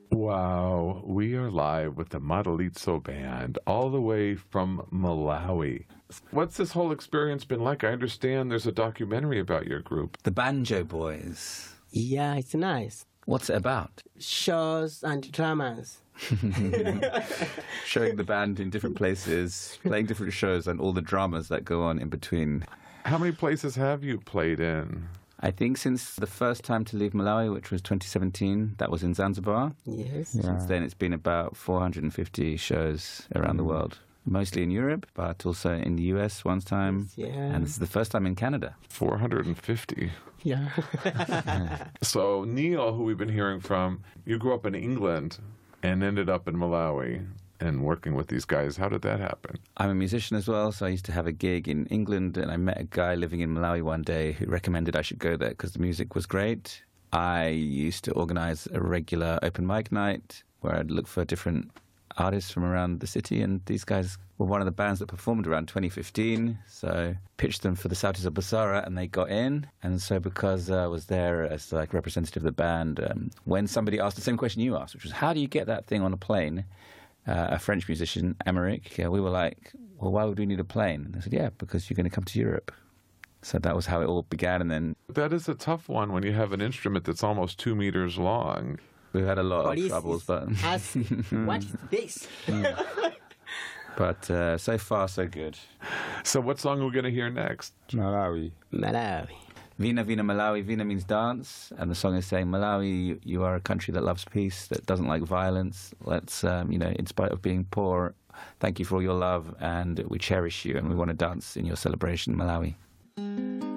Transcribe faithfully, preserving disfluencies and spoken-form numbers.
Wow, we are live with the Madalitso Band, all the way from Malawi. What's this whole experience been like? I understand there's a documentary about your group. The Banjo Boys. Yeah, it's nice. What's it about? Shows and dramas. Showing the band in different places, playing different shows, and all the dramas that go on in between. How many places have you played in? I think since the first time to leave Malawi, which was twenty seventeen, that was in Zanzibar. Yes. Yeah. Since then, it's been about four hundred fifty shows around the world. Mostly in Europe, but also in the U S one time. Yeah. And this is the first time in Canada. four hundred fifty. Yeah. So Neil, who we've been hearing from, you grew up in England and ended up in Malawi and working with these guys. How did that happen? I'm a musician as well, so I used to have a gig in England, and I met a guy living in Malawi one day who recommended I should go there because the music was great. I used to organize a regular open mic night where I'd look for different artists from around the city, and these guys were one of the bands that performed around twenty fifteen, so pitched them for the Sauti za Busara and they got in. And so because I was there as like representative of the band, um, when somebody asked the same question you asked, which was how do you get that thing on a plane, uh, a French musician, Emeric, yeah, we were like, well, why would we need a plane? And they said, yeah, because you're going to come to Europe. So that was how it all began. And then That is a tough one when you have an instrument that's almost two meters long. we've had a lot What of is troubles, this? but Ask, what is this? but uh, so far so good. So what song are we going to hear next? Malawi. Malawi. Vina Vina Malawi. Vina means dance, and the song is saying, Malawi, you, you are a country that loves peace, that doesn't like violence. Let's, um, you know, in spite of being poor, thank you for all your love, and we cherish you, and we want to dance in your celebration, Malawi.